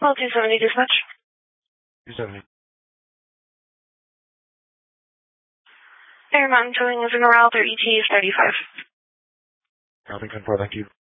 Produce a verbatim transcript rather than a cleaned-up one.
Well, two seventy dispatch. two seventy. Air Mountain Towing is in a route. Their E T is thirty-five. Copy, ten four, thank you.